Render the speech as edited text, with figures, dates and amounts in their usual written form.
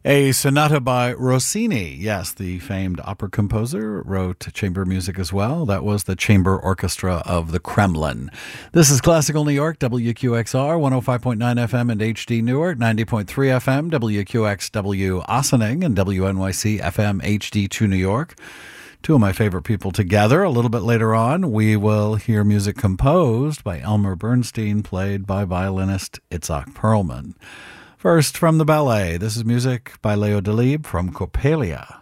A sonata by Rossini. Yes, the famed opera composer wrote chamber music as well. That was the Chamber Orchestra of the Kremlin. This is Classical New York, WQXR, 105.9 FM and HD Newark, 90.3 FM, WQXW Ossining, and WNYC FM HD2 New York. Two of my favorite people together. A little bit later on, we will hear music composed by Elmer Bernstein, played by violinist Itzhak Perlman. First, from the ballet, this is music by Leo Delibes from Coppelia.